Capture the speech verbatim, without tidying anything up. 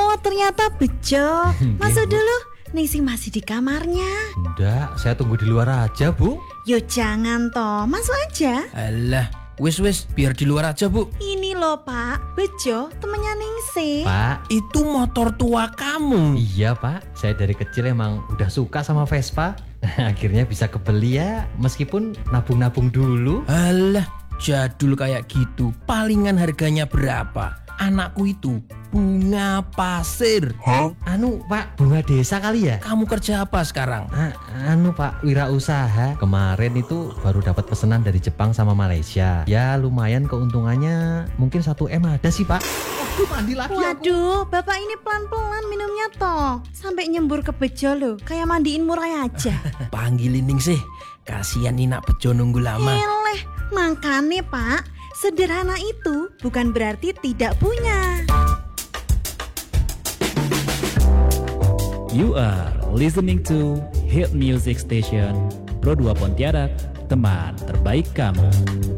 Oh ternyata bejo. Masuk dulu. Ningsih masih di kamarnya. Enggak, saya tunggu di luar aja, Bu. Yo jangan toh, masuk aja. Alah, wis-wis biar di luar aja, Bu. Ini loh Pak, Bejo temennya Ningsih. Pak, Itu motor tua kamu. iya Pak, saya dari kecil emang udah suka sama Vespa. Akhirnya bisa kebeli ya, meskipun nabung-nabung dulu. Alah, jadul kayak gitu. Palingan harganya berapa? Anakku itu bunga pasir. Anu Pak, bunga desa kali ya? Kamu kerja apa sekarang? Ah, anu Pak, wirausaha. Kemarin itu baru dapat pesanan dari Jepang sama Malaysia. Ya lumayan keuntungannya, mungkin satu M ada sih Pak. Waduh, mandi lagi aku. Waduh, bapak ini pelan-pelan minumnya toh. Sampai nyembur ke Bejo loh, kayak mandiin murai aja. Panggilin Ningsih. Kasihan Nina Bejo nunggu lama. Eleh, makanya Pak, sederhana itu bukan berarti tidak punya. You are listening to Hit Music Station Pro dua Pontianak, teman terbaik kamu.